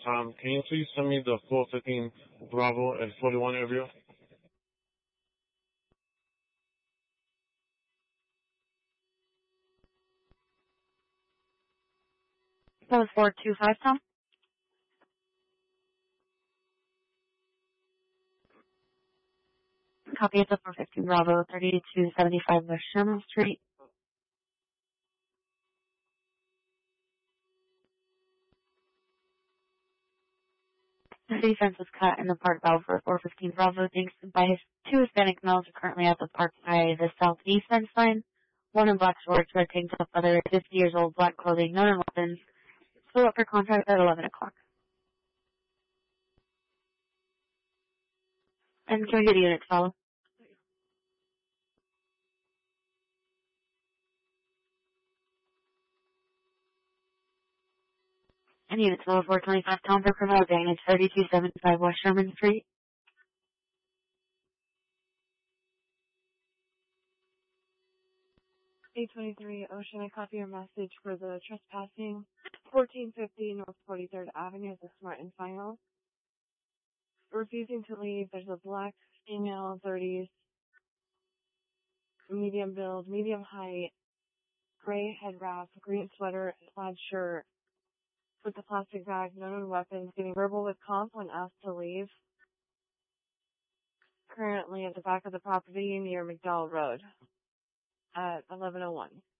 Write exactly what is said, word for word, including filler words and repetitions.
Tom, can you please send me the four fifteen Bravo and forty-one area? That was four two five, Tom. Copy of the four fifteen Bravo, thirty-two seventy-five West Sherman Street. The city fence was cut in the park valve for four fifteen Bravo thanks by his two Hispanic males are currently at the park by the southeast fence line. One in black shorts, red tank top, other fifty years old, black clothing, none in weapons. Still up for contract at eleven o'clock. And can we get a unit follow? And unit follow four twenty-five Tom for criminal damage, thirty-two seventy-five West Sherman Street. eight twenty-three Ocean, I copy your message for the trespassing. fourteen fifty North forty-third Avenue is a smart and final. Refusing to leave. There's a black female, thirties, medium build, medium height, gray head wrap, green sweater, plaid shirt, with the plastic bag, no known weapons, getting verbal with comp when asked to leave. Currently at the back of the property near McDowell Road at eleven oh one.